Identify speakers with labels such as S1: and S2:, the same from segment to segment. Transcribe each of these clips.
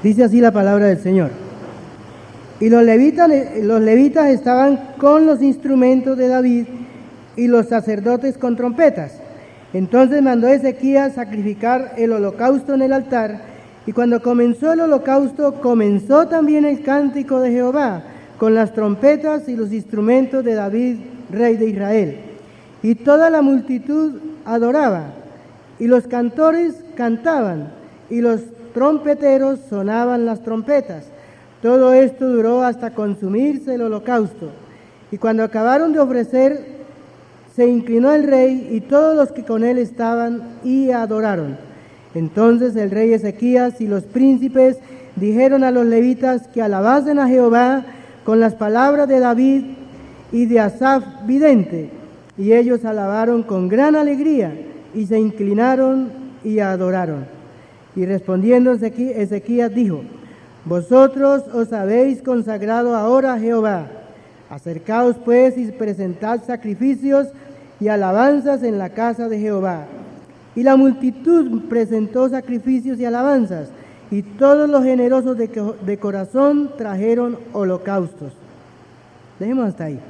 S1: Dice así la palabra del Señor. Y los levitas estaban con los instrumentos de David y los sacerdotes con trompetas. Entonces mandó Ezequías sacrificar el holocausto en el altar, y cuando comenzó el holocausto, comenzó también el cántico de Jehová, con las trompetas y los instrumentos de David, rey de Israel. Y toda la multitud adoraba, y los cantores cantaban, y los trompeteros sonaban las trompetas. Todo esto duró hasta consumirse el holocausto. Y cuando acabaron de ofrecer, se inclinó el rey y todos los que con él estaban y adoraron. Entonces el rey Ezequías y los príncipes dijeron a los levitas que alabasen a Jehová con las palabras de David y de Asaf vidente. Y ellos alabaron con gran alegría y se inclinaron y adoraron. Y respondiendo Ezequías dijo: vosotros os habéis consagrado ahora a Jehová. Acercaos pues y presentad sacrificios y alabanzas en la casa de Jehová. Y la multitud presentó sacrificios y alabanzas, y todos los generosos de corazón trajeron holocaustos. Dejemos hasta ahí.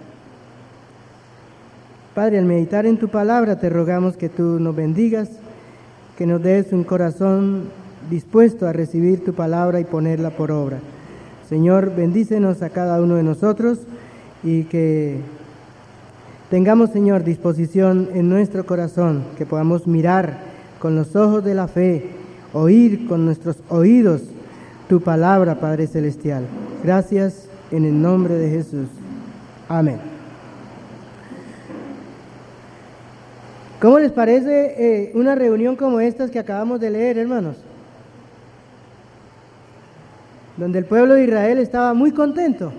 S1: Padre, al meditar en tu palabra te rogamos que tú nos bendigas, que nos des un corazón dispuesto a recibir tu palabra y ponerla por obra. Señor, bendícenos a cada uno de nosotros y que tengamos, Señor, disposición en nuestro corazón, que podamos mirar con los ojos de la fe, oír con nuestros oídos tu palabra, Padre Celestial. Gracias en el nombre de Jesús. Amén. ¿Cómo les parece una reunión como estas que acabamos de leer, hermanos? Donde el pueblo de Israel estaba muy contento.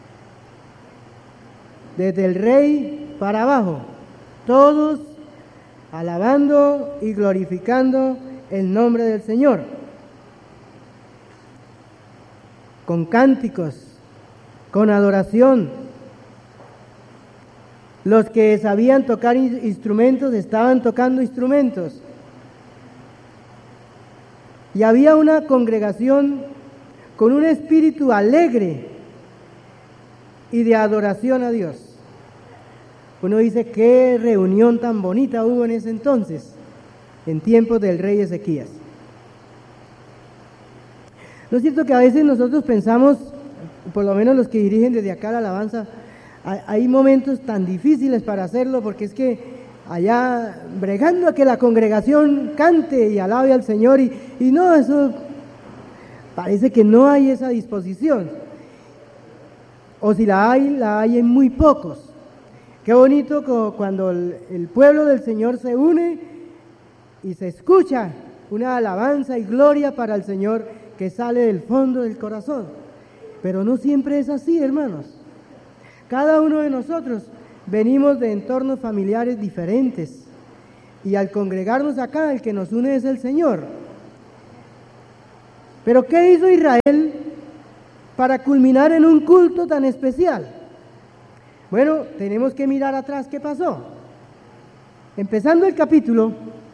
S1: Desde el rey para abajo, todos alabando y glorificando el nombre del Señor. Con cánticos, con adoración. Los que sabían tocar instrumentos estaban tocando instrumentos. Y había una congregación con un espíritu alegre y de adoración a Dios. Uno dice, qué reunión tan bonita hubo en ese entonces, en tiempos del rey Ezequías. ¿No es cierto que a veces nosotros pensamos, por lo menos los que dirigen desde acá la alabanza, hay momentos tan difíciles para hacerlo, porque es que allá bregando a que la congregación cante y alabe al Señor, y no, eso parece que no hay esa disposición, o si la hay en muy pocos. Qué bonito cuando el pueblo del Señor se une y se escucha una alabanza y gloria para el Señor que sale del fondo del corazón. Pero no siempre es así, hermanos. Cada uno de nosotros venimos de entornos familiares diferentes y al congregarnos acá el que nos une es el Señor. Pero ¿qué hizo Israel para culminar en un culto tan especial? Bueno, tenemos que mirar atrás qué pasó. Empezando el capítulo,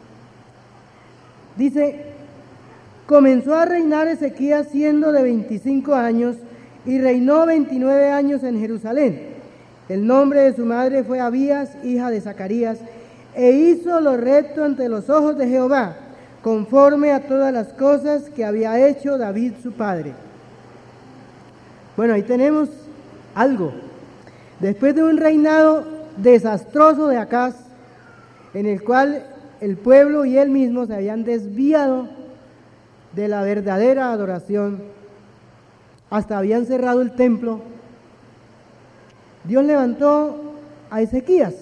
S1: dice: comenzó a reinar Ezequías siendo de 25 años y reinó 29 años en Jerusalén. El nombre de su madre fue Abías, hija de Zacarías, e hizo lo recto ante los ojos de Jehová, conforme a todas las cosas que había hecho David su padre. Bueno, ahí tenemos algo. Después de un reinado desastroso de Acaz, en el cual el pueblo y él mismo se habían desviado de la verdadera adoración, hasta habían cerrado el templo, Dios levantó a Ezequías.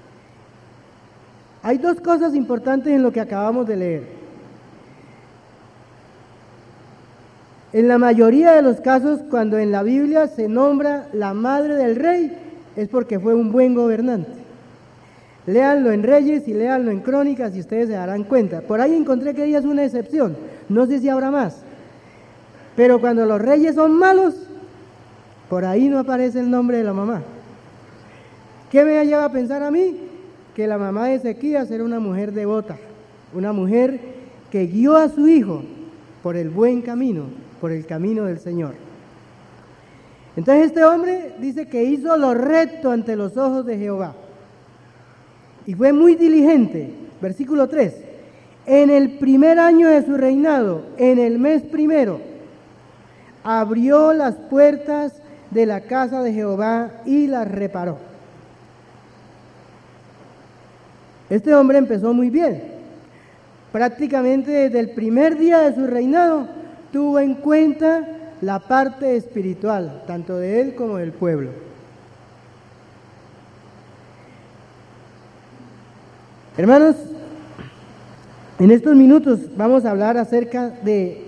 S1: Hay dos cosas importantes en lo que acabamos de leer. En la mayoría de los casos, cuando en la Biblia se nombra la madre del rey, es porque fue un buen gobernante. Léanlo en Reyes y léanlo en Crónicas y ustedes se darán cuenta. Por ahí encontré que ella es una excepción, no sé si habrá más. Pero cuando los reyes son malos, por ahí no aparece el nombre de la mamá. ¿Qué me lleva a pensar a mí? Que la mamá de Ezequías era una mujer devota, una mujer que guió a su hijo por el buen camino por el camino del Señor. Entonces este hombre dice que hizo lo recto ante los ojos de Jehová y fue muy diligente. Versículo 3: en el primer año de su reinado, en el mes primero, abrió las puertas de la casa de Jehová y las reparó. Este hombre empezó muy bien. Prácticamente desde el primer día de su reinado tuvo en cuenta la parte espiritual, tanto de él como del pueblo. Hermanos, en estos minutos vamos a hablar acerca de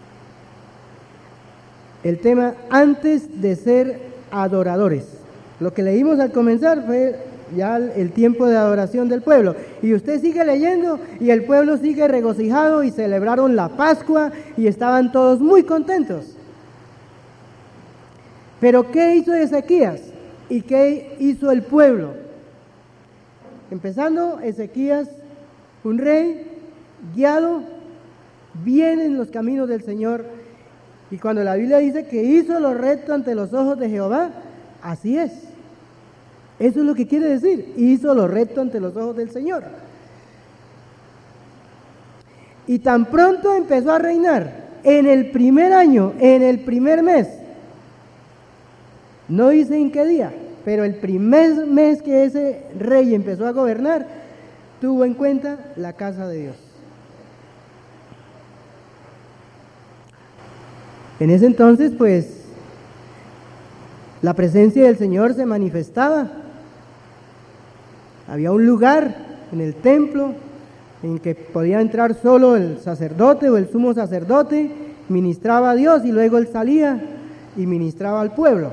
S1: el tema antes de ser adoradores. Lo que leímos al comenzar fue ya el tiempo de adoración del pueblo. Y usted sigue leyendo y el pueblo sigue regocijado y celebraron la Pascua y estaban todos muy contentos. Pero ¿qué hizo Ezequías? ¿Y qué hizo el pueblo? Empezando, Ezequías, un rey guiado bien en los caminos del Señor. Y cuando la Biblia dice que hizo lo recto ante los ojos de Jehová, así es. Eso es lo que quiere decir, hizo lo recto ante los ojos del Señor. Y tan pronto empezó a reinar, en el primer año, en el primer mes, no dice en qué día, pero el primer mes que ese rey empezó a gobernar, tuvo en cuenta la casa de Dios. En ese entonces, pues, la presencia del Señor se manifestaba. Había un lugar en el templo en que podía entrar solo el sacerdote o el sumo sacerdote, ministraba a Dios y luego él salía y ministraba al pueblo.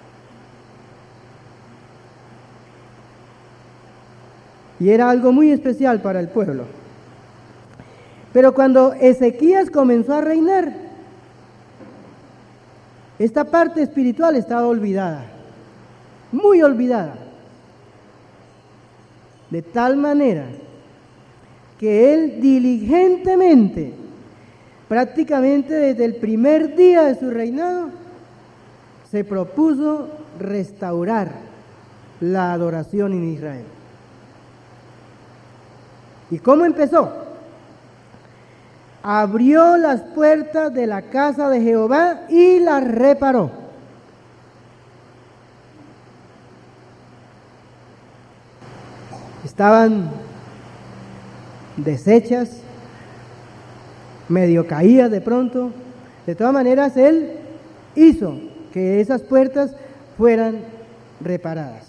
S1: Y era algo muy especial para el pueblo. Pero cuando Ezequías comenzó a reinar, esta parte espiritual estaba olvidada, muy olvidada. De tal manera que él diligentemente, prácticamente desde el primer día de su reinado, se propuso restaurar la adoración en Israel. ¿Y cómo empezó? Abrió las puertas de la casa de Jehová y las reparó. Estaban deshechas, medio caídas de pronto. De todas maneras, él hizo que esas puertas fueran reparadas.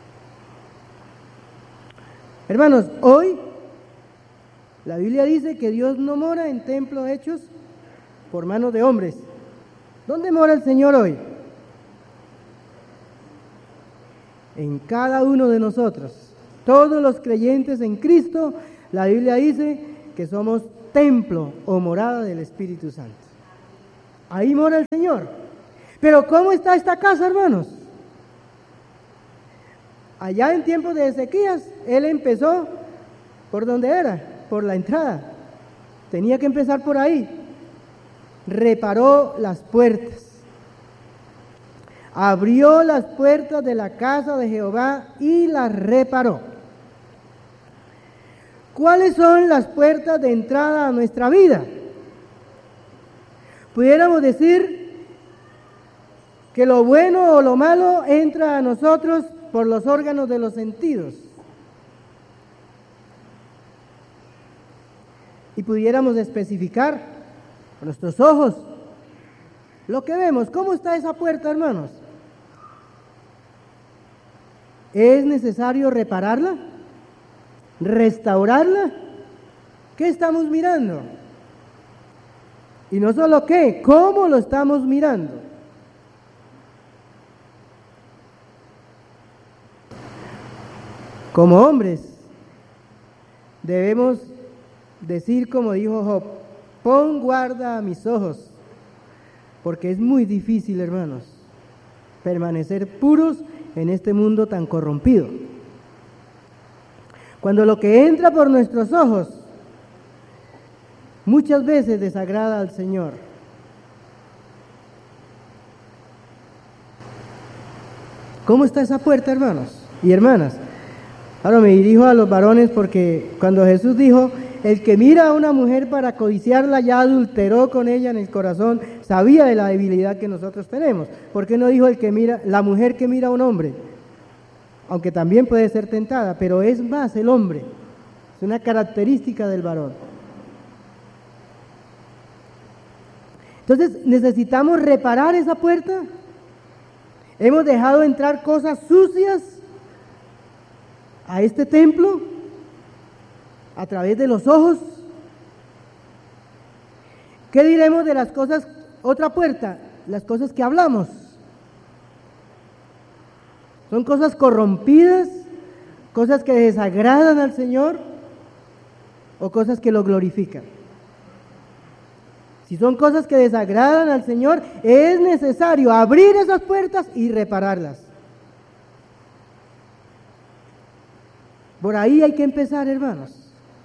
S1: Hermanos, hoy la Biblia dice que Dios no mora en templos hechos por manos de hombres. ¿Dónde mora el Señor hoy? En cada uno de nosotros. Todos los creyentes en Cristo, la Biblia dice que somos templo o morada del Espíritu Santo. Ahí mora el Señor. Pero ¿cómo está esta casa, hermanos? Allá en tiempos de Ezequías, él empezó por donde era, por la entrada. Tenía que empezar por ahí. Reparó las puertas. Abrió las puertas de la casa de Jehová y las reparó. ¿Cuáles son las puertas de entrada a nuestra vida? Pudiéramos decir que lo bueno o lo malo entra a nosotros por los órganos de los sentidos. Y pudiéramos especificar con nuestros ojos lo que vemos. ¿Cómo está esa puerta, hermanos? ¿Es necesario repararla? ¿Restaurarla? ¿Qué estamos mirando? Y no solo qué, ¿cómo lo estamos mirando? Como hombres, debemos decir como dijo Job: pon guarda a mis ojos, porque es muy difícil, hermanos, permanecer puros en este mundo tan corrompido. Cuando lo que entra por nuestros ojos muchas veces desagrada al Señor. ¿Cómo está esa puerta, hermanos y hermanas? Ahora me dirijo a los varones porque cuando Jesús dijo, el que mira a una mujer para codiciarla ya adulteró con ella en el corazón, sabía de la debilidad que nosotros tenemos. ¿Por qué no dijo la mujer que mira a un hombre? Aunque también puede ser tentada, pero es más el hombre. Es una característica del varón. Entonces, necesitamos reparar esa puerta. Hemos dejado entrar cosas sucias a este templo a través de los ojos. ¿Qué diremos de las cosas? Otra puerta, las cosas que hablamos. Son cosas corrompidas, cosas que desagradan al Señor o cosas que lo glorifican. Si son cosas que desagradan al Señor, es necesario abrir esas puertas y repararlas. Por ahí hay que empezar, hermanos.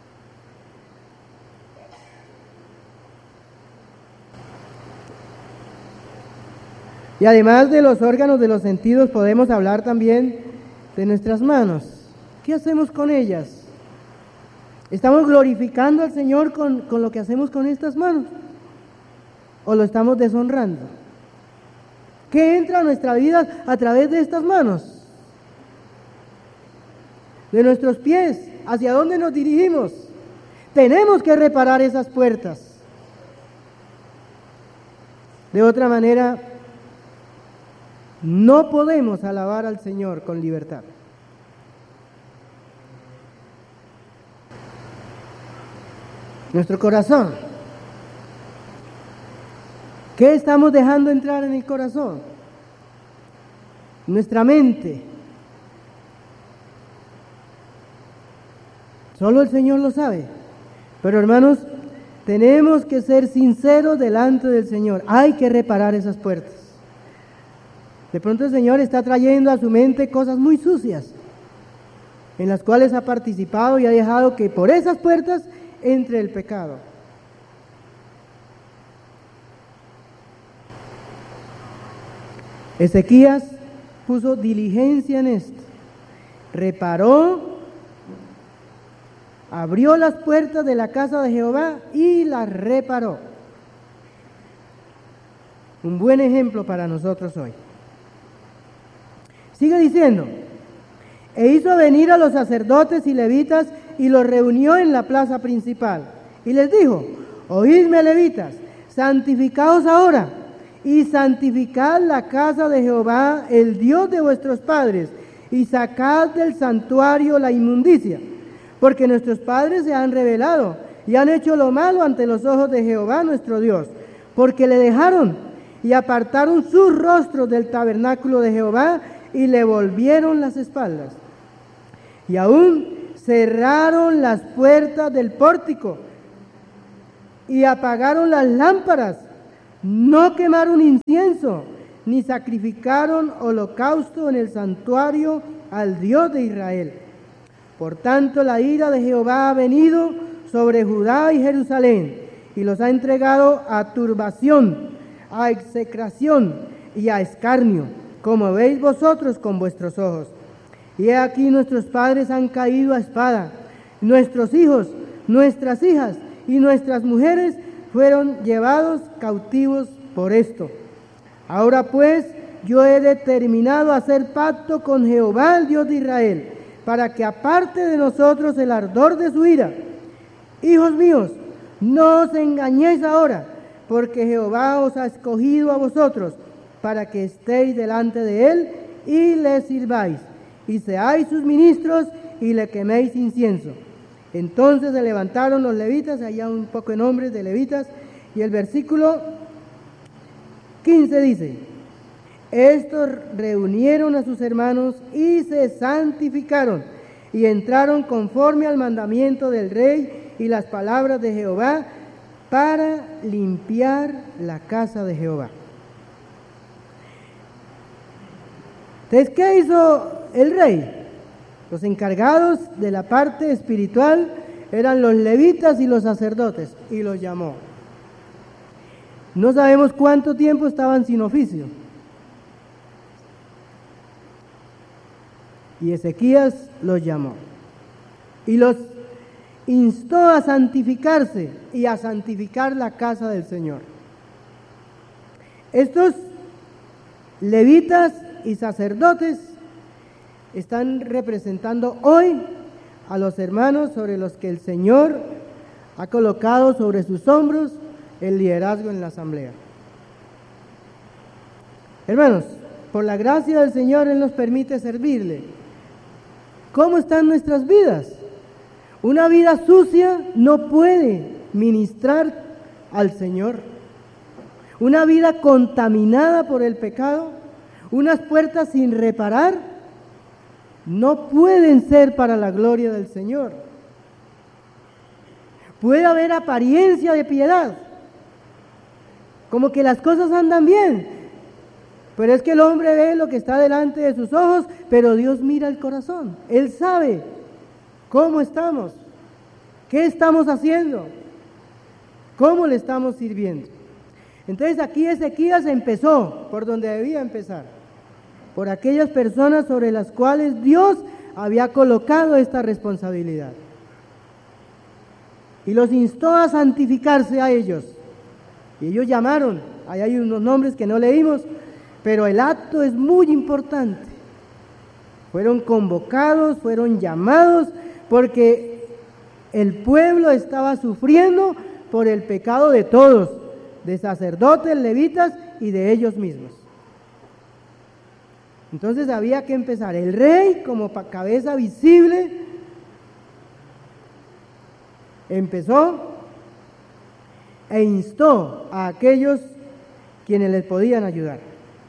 S1: Y además de los órganos de los sentidos, podemos hablar también de nuestras manos. ¿Qué hacemos con ellas? ¿Estamos glorificando al Señor con lo que hacemos con estas manos? ¿O lo estamos deshonrando? ¿Qué entra a nuestra vida a través de estas manos? De nuestros pies, ¿hacia dónde nos dirigimos? Tenemos que reparar esas puertas. De otra manera, no podemos alabar al Señor con libertad. Nuestro corazón. ¿Qué estamos dejando entrar en el corazón? Nuestra mente. Solo el Señor lo sabe. Pero hermanos, tenemos que ser sinceros delante del Señor. Hay que reparar esas puertas. De pronto el Señor está trayendo a su mente cosas muy sucias, en las cuales ha participado y ha dejado que por esas puertas entre el pecado. Ezequías puso diligencia en esto, reparó, abrió las puertas de la casa de Jehová y las reparó. Un buen ejemplo para nosotros hoy. Sigue diciendo, e hizo venir a los sacerdotes y levitas y los reunió en la plaza principal. Y les dijo, oídme levitas, santificaos ahora y santificad la casa de Jehová, el Dios de vuestros padres, y sacad del santuario la inmundicia, porque nuestros padres se han rebelado y han hecho lo malo ante los ojos de Jehová nuestro Dios, porque le dejaron y apartaron sus rostros del tabernáculo de Jehová y le volvieron las espaldas. Y aún cerraron las puertas del pórtico y apagaron las lámparas. No quemaron incienso, ni sacrificaron holocausto en el santuario al Dios de Israel. Por tanto, la ira de Jehová ha venido sobre Judá y Jerusalén, y los ha entregado a turbación, a execración y a escarnio, como veis vosotros con vuestros ojos. Y he aquí nuestros padres han caído a espada, nuestros hijos, nuestras hijas y nuestras mujeres fueron llevados cautivos por esto. Ahora pues, yo he determinado hacer pacto con Jehová, el Dios de Israel, para que aparte de nosotros el ardor de su ira. Hijos míos, no os engañéis ahora, porque Jehová os ha escogido a vosotros, para que estéis delante de él y le sirváis, y seáis sus ministros y le queméis incienso. Entonces se levantaron los levitas, allá un poco de nombres de levitas, y el versículo 15 dice, estos reunieron a sus hermanos y se santificaron, y entraron conforme al mandamiento del rey y las palabras de Jehová, para limpiar la casa de Jehová. Entonces, ¿qué hizo el rey? Los encargados de la parte espiritual eran los levitas y los sacerdotes, y los llamó. No sabemos cuánto tiempo estaban sin oficio. Y Ezequías los llamó y los instó a santificarse y a santificar la casa del Señor. Estos levitas y sacerdotes están representando hoy a los hermanos sobre los que el Señor ha colocado sobre sus hombros el liderazgo en la asamblea. Hermanos, por la gracia del Señor, Él nos permite servirle. ¿Cómo están nuestras vidas? Una vida sucia no puede ministrar al Señor. Una vida contaminada por el pecado, unas puertas sin reparar, no pueden ser para la gloria del Señor. Puede haber apariencia de piedad, como que las cosas andan bien, pero es que el hombre ve lo que está delante de sus ojos, pero Dios mira el corazón. Él sabe cómo estamos, qué estamos haciendo, cómo le estamos sirviendo. Entonces aquí Ezequías empezó por donde debía empezar, por aquellas personas sobre las cuales Dios había colocado esta responsabilidad. Y los instó a santificarse a ellos. Y ellos llamaron, ahí hay unos nombres que no leímos, pero el acto es muy importante. Fueron convocados, fueron llamados, porque el pueblo estaba sufriendo por el pecado de todos, de sacerdotes, levitas y de ellos mismos. Entonces había que empezar. El rey, como cabeza visible, empezó e instó a aquellos quienes les podían ayudar.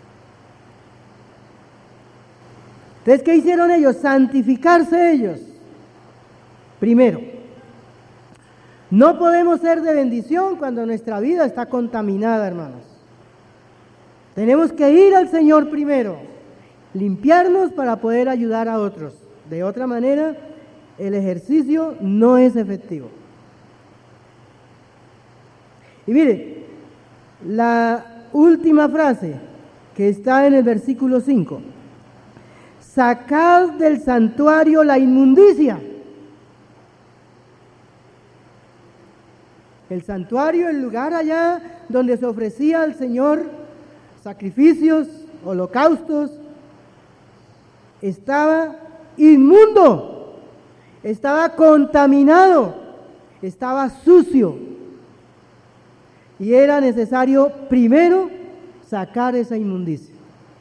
S1: Entonces, ¿qué hicieron ellos? Santificarse ellos. Primero, no podemos ser de bendición cuando nuestra vida está contaminada, hermanos. Tenemos que ir al Señor primero, limpiarnos para poder ayudar a otros. De otra manera, el ejercicio no es efectivo. Y mire, la última frase que está en el versículo 5. Sacad del santuario la inmundicia. El santuario, el lugar allá donde se ofrecía al Señor sacrificios, holocaustos, estaba inmundo, estaba contaminado, estaba sucio. Y era necesario primero sacar esa inmundicia.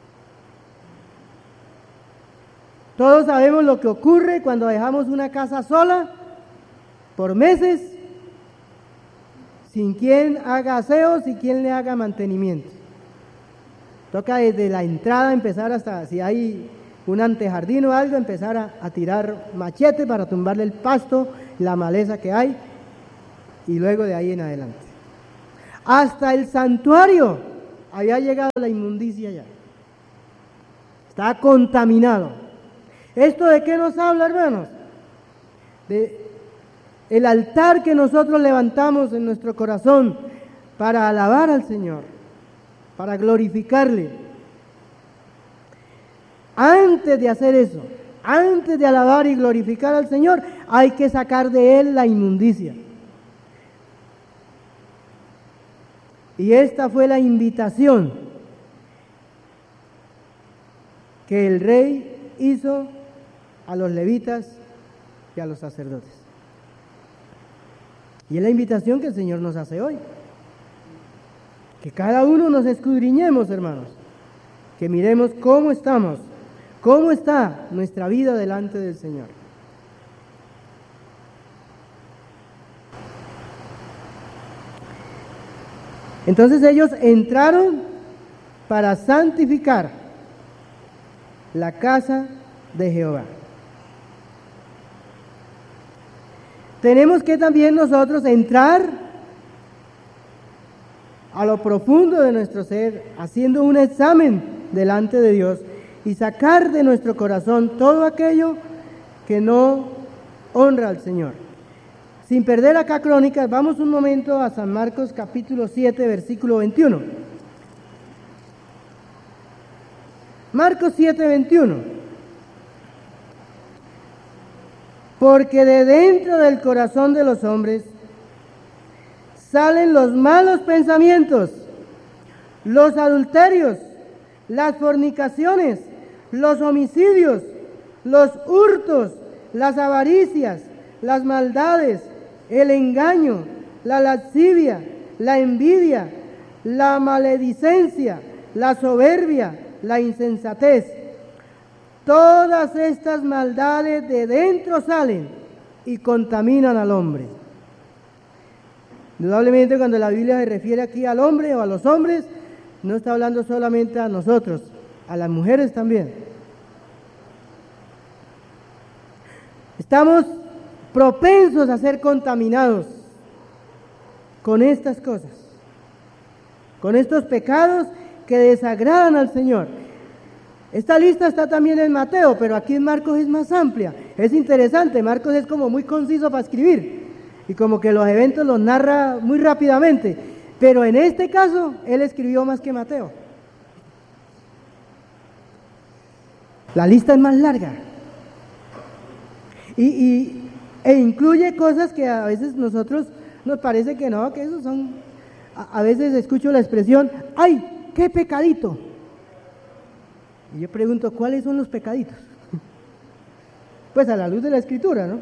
S1: Todos sabemos lo que ocurre cuando dejamos una casa sola por meses, sin quien haga aseo, sin quien le haga mantenimiento. Toca desde la entrada empezar hasta, si hay un antejardín o algo, empezar a tirar machete para tumbarle el pasto, la maleza que hay, y luego de ahí en adelante. Hasta el santuario había llegado la inmundicia ya. Está contaminado. ¿Esto de qué nos habla, hermanos? De el altar que nosotros levantamos en nuestro corazón para alabar al Señor, para glorificarle. Antes de hacer eso, antes de alabar y glorificar al Señor, hay que sacar de él la inmundicia. Y esta fue la invitación que el rey hizo a los levitas y a los sacerdotes. Y es la invitación que el Señor nos hace hoy. Que cada uno nos escudriñemos, hermanos. Que miremos cómo estamos, cómo está nuestra vida delante del Señor. Entonces ellos entraron para santificar la casa de Jehová. Tenemos que también nosotros entrar a lo profundo de nuestro ser, haciendo un examen delante de Dios y sacar de nuestro corazón todo aquello que no honra al Señor. Sin perder acá crónicas, vamos un momento a San Marcos capítulo 7, versículo 21. Marcos 7, 21. porque de dentro del corazón de los hombres salen los malos pensamientos, los adulterios, las fornicaciones, los homicidios, los hurtos, las avaricias, las maldades, el engaño, la lascivia, la envidia, la maledicencia, la soberbia, la insensatez. Todas estas maldades de dentro salen y contaminan al hombre. Indudablemente, cuando la Biblia se refiere aquí al hombre o a los hombres, no está hablando solamente a nosotros, a las mujeres también. Estamos propensos a ser contaminados con estas cosas, con estos pecados que desagradan al Señor. Esta lista está también en Mateo, pero aquí en Marcos es más amplia. Es interesante, Marcos es como muy conciso para escribir y como que los eventos los narra muy rápidamente, pero en este caso él escribió más que Mateo. La lista es más larga e incluye cosas que a veces nosotros nos parece que no, que esos son, a veces escucho la expresión, ¡ay, qué pecadito! Y yo pregunto, ¿cuáles son los pecaditos? Pues a la luz de la Escritura, ¿no?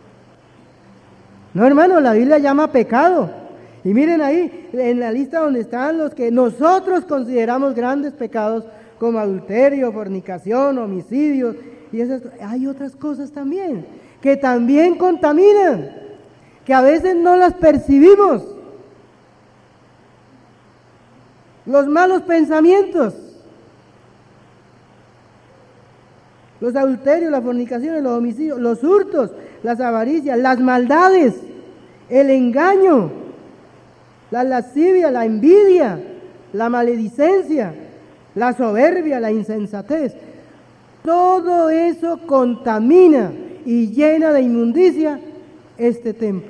S1: No, hermano, la Biblia llama pecado. Y miren ahí, en la lista donde están los que nosotros consideramos grandes pecados, como adulterio, fornicación, homicidio, y esas, hay otras cosas también, que también contaminan, que a veces no las percibimos. Los malos pensamientos, los adulterios, las fornicaciones, los homicidios, los hurtos, las avaricias, las maldades, el engaño, la lascivia, la envidia, la maledicencia, la soberbia, la insensatez. Todo eso contamina y llena de inmundicia este templo.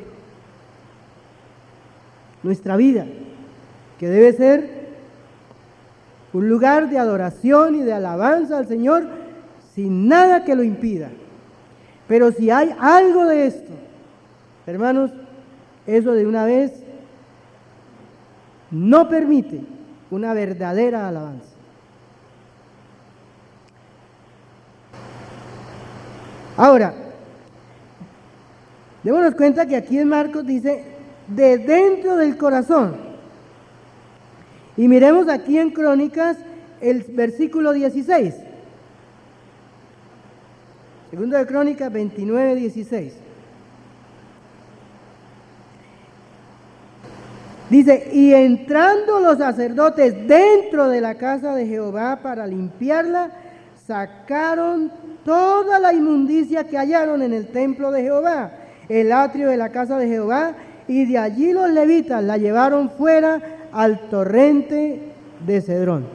S1: Nuestra vida, que debe ser un lugar de adoración y de alabanza al Señor, sin nada que lo impida. Pero si hay algo de esto, hermanos, eso de una vez no permite una verdadera alabanza. Ahora, démonos cuenta que aquí en Marcos dice, de dentro del corazón. Y miremos aquí en Crónicas el versículo 16. Segundo de Crónicas 29, 16. Dice, y entrando los sacerdotes dentro de la casa de Jehová para limpiarla, sacaron toda la inmundicia que hallaron en el templo de Jehová, el atrio de la casa de Jehová, y de allí los levitas la llevaron fuera al torrente de Cedrón.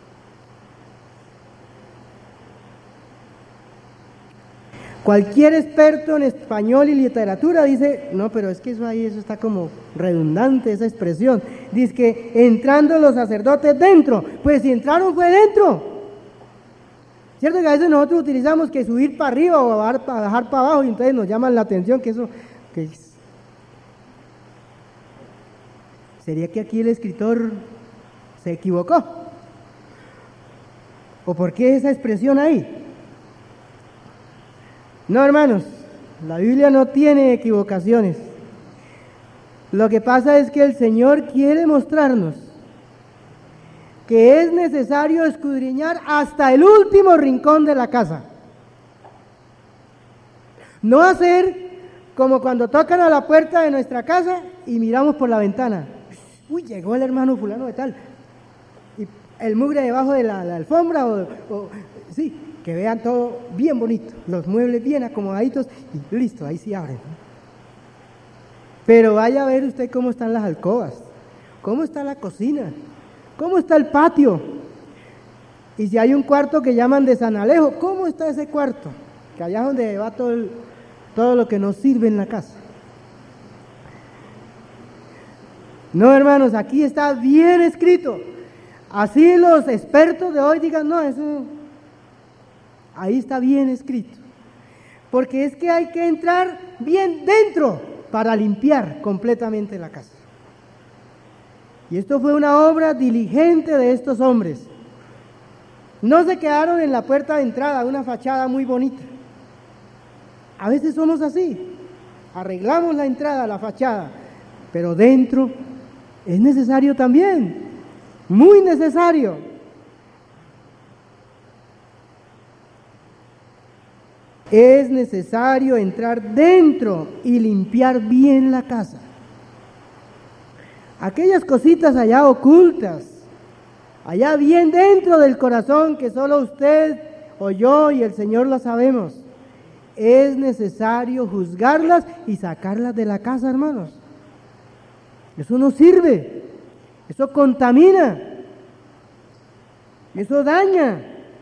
S1: Cualquier experto en español y literatura dice, no, pero es que eso ahí, eso está como redundante, esa expresión. Dice que entrando los sacerdotes dentro, pues si entraron fue dentro. Cierto que a veces nosotros utilizamos que subir para arriba o bajar para abajo y entonces nos llaman la atención que eso, que es. ¿Sería que aquí el escritor se equivocó? ¿O por qué esa expresión ahí? No, hermanos, la Biblia no tiene equivocaciones. Lo que pasa es que el Señor quiere mostrarnos que es necesario escudriñar hasta el último rincón de la casa. No hacer como cuando tocan a la puerta de nuestra casa y miramos por la ventana. Uy, llegó el hermano fulano de tal. Y el mugre debajo de la alfombra sí. Que vean todo bien bonito, los muebles bien acomodaditos y listo, ahí sí abren. Pero vaya a ver usted cómo están las alcobas, cómo está la cocina, cómo está el patio. Y si hay un cuarto que llaman de San Alejo, ¿cómo está ese cuarto? Que allá es donde va todo lo que nos sirve en la casa. No, hermanos, aquí está bien escrito. Así los expertos de hoy digan, no, eso... Ahí está bien escrito. porque es que hay que entrar bien dentro para limpiar completamente la casa. Y esto fue una obra diligente de estos hombres. No se quedaron en la puerta de entrada, una fachada muy bonita. A veces somos así, arreglamos la entrada, la fachada, pero dentro es necesario también, muy necesario. Es necesario entrar dentro y limpiar bien la casa. Aquellas cositas allá ocultas, allá bien dentro del corazón, que solo usted o yo y el Señor las sabemos, es necesario juzgarlas y sacarlas de la casa, hermanos. Eso no sirve, eso contamina, eso daña.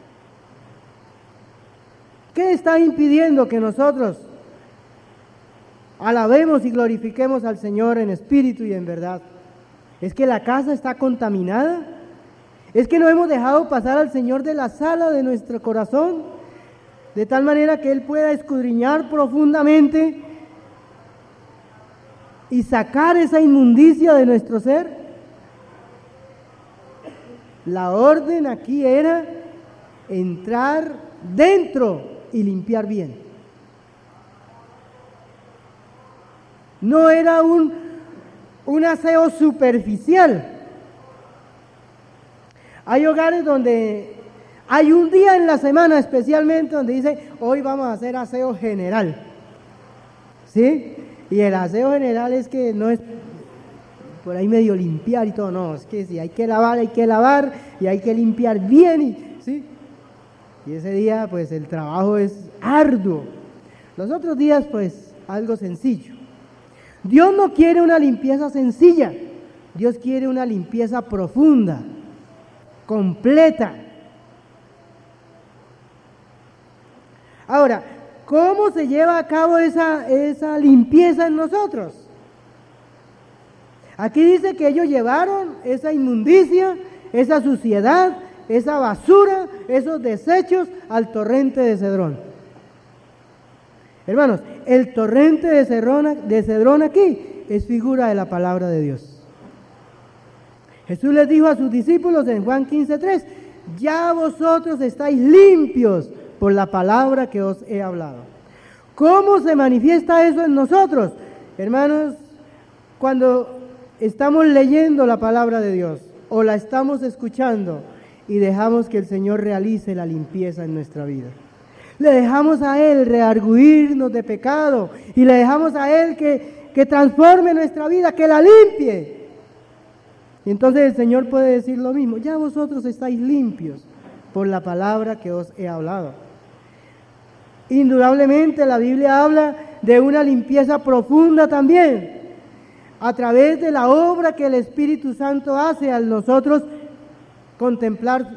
S1: ¿Qué está impidiendo que nosotros alabemos y glorifiquemos al Señor en espíritu y en verdad? ¿Es que la casa está contaminada? ¿Es que no hemos dejado pasar al Señor de la sala de nuestro corazón, de tal manera que Él pueda escudriñar profundamente y sacar esa inmundicia de nuestro ser? La orden aquí era entrar dentro y limpiar bien. No era un aseo superficial. Hay hogares donde hay un día en la semana especialmente donde dice, hoy vamos a hacer aseo general, ¿sí? Y el aseo general es que no es por ahí medio limpiar y todo, no, es que si hay que lavar y hay que limpiar bien, ¿sí? Y ese día pues el trabajo es arduo. Los otros días pues algo sencillo. Dios no quiere una limpieza sencilla, Dios quiere una limpieza profunda, completa. Ahora, ¿cómo se lleva a cabo esa limpieza en nosotros? Aquí dice que ellos llevaron esa inmundicia, esa suciedad, esa basura, esos desechos al torrente de Cedrón. Hermanos, el torrente de Cedrón aquí es figura de la palabra de Dios. Jesús les dijo a sus discípulos en Juan 15:3, ya vosotros estáis limpios por la palabra que os he hablado. ¿Cómo se manifiesta eso en nosotros? Hermanos, cuando estamos leyendo la palabra de Dios o la estamos escuchando y dejamos que el Señor realice la limpieza en nuestra vida. Le dejamos a Él reargüirnos de pecado y le dejamos a Él que transforme nuestra vida, que la limpie. Y entonces el Señor puede decir lo mismo, ya vosotros estáis limpios por la palabra que os he hablado. Indudablemente la Biblia habla de una limpieza profunda también, a través de la obra que el Espíritu Santo hace al nosotros contemplar